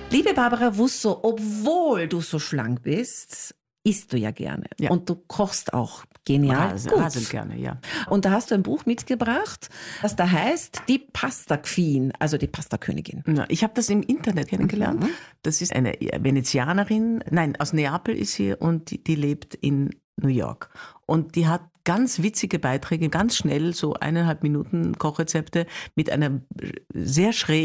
Liebe Barbara Wusso, obwohl du so schlank bist, isst du ja gerne. Ja. Und du kochst auch genial gut. Rasend gerne, ja. Und da hast du ein Buch mitgebracht, das da heißt Die Pasta Queen, also die Pasta-Königin. Ja, ich habe das im Internet kennengelernt. Das ist eine Venezianerin, nein, aus Neapel ist sie und die lebt in New York. Und die hat ganz witzige Beiträge, ganz schnell, so 1,5 Minuten Kochrezepte mit einer sehr schrägen